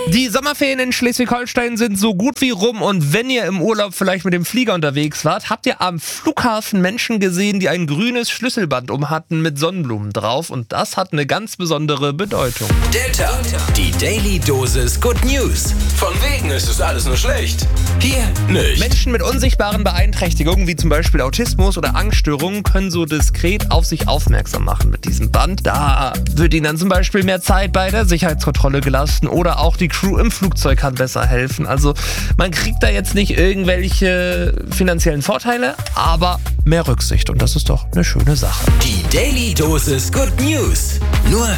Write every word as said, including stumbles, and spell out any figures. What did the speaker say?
Die Sommerferien in Schleswig-Holstein sind so gut wie rum und wenn ihr im Urlaub vielleicht mit dem Flieger unterwegs wart, habt ihr am Flughafen Menschen gesehen, die ein grünes Schlüsselband um hatten mit Sonnenblumen drauf und das hat eine ganz besondere Bedeutung. Delta, die Daily Dosis Good News. Von wegen ist es alles nur schlecht. Hier nicht. Menschen mit unsichtbaren Beeinträchtigungen, wie zum Beispiel Autismus oder Angststörungen, können so diskret auf sich aufmerksam machen mit diesem Band. Da wird ihnen dann zum Beispiel mehr Zeit bei der Sicherheitskontrolle gelassen oder auch die Crew im Flugzeug kann besser helfen. Also man kriegt da jetzt nicht irgendwelche finanziellen Vorteile, aber mehr Rücksicht und das ist doch eine schöne Sache. Die Daily Dosis Good News. Nur